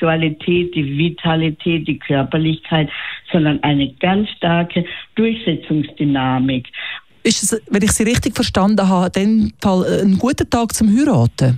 Sexualität, die Vitalität, die Körperlichkeit, sondern eine ganz starke Durchsetzungsdynamik. Ist es, wenn ich Sie richtig verstanden habe, in dem Fall ein guter Tag zum Heiraten?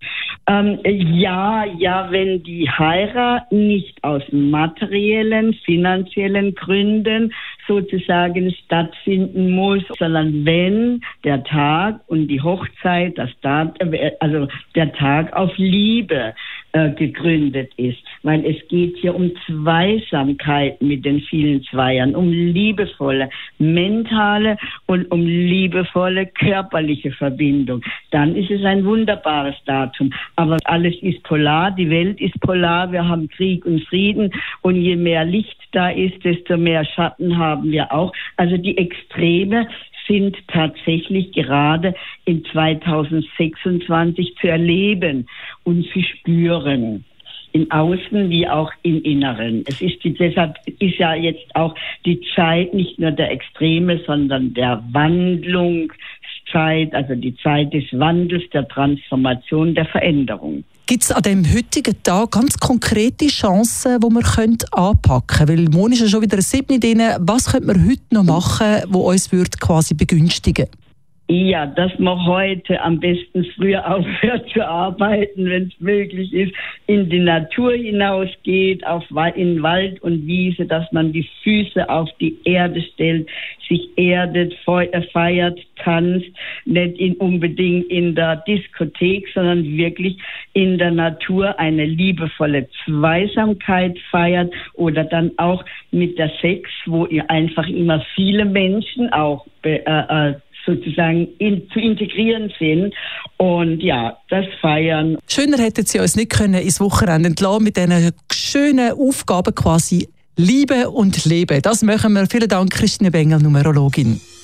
Ja, wenn die Heirat nicht aus materiellen, finanziellen Gründen sozusagen stattfinden muss, sondern wenn der Tag und die Hochzeit, also der Tag auf Liebe gegründet ist. Weil es geht hier um Zweisamkeit mit den vielen Zweiern, um liebevolle mentale und um liebevolle körperliche Verbindung. Dann ist es ein wunderbares Datum. Aber alles ist polar, die Welt ist polar, wir haben Krieg und Frieden und je mehr Licht da ist, desto mehr Schatten haben wir auch. Also die Extreme sind tatsächlich gerade in 2026 zu erleben und zu spüren. Im Außen wie auch im Inneren. Deshalb ist ja jetzt auch die Zeit nicht nur der Extreme, sondern der Wandlungszeit, also die Zeit des Wandels, der Transformation, der Veränderung. Gibt es an dem heutigen Tag ganz konkrete Chancen, die wir anpacken können? Weil morgen ist ja schon wieder ein 7 drin. Was könnte man heute noch machen, das uns quasi begünstigen würde? Ja, dass man heute am besten früher aufhört zu arbeiten, wenn es möglich ist, in die Natur hinausgeht, in Wald und Wiese, dass man die Füße auf die Erde stellt, sich erdet, feiert, tanzt, nicht unbedingt in der Diskothek, sondern wirklich in der Natur eine liebevolle Zweisamkeit feiert oder dann auch mit der Sex, wo einfach immer viele Menschen auch sozusagen zu integrieren sind und ja, das Feiern. Schöner hätten Sie uns nicht können ins Wochenende entlassen mit diesen schönen Aufgaben quasi Liebe und Leben. Das machen wir. Vielen Dank, Christine Bengel, Numerologin.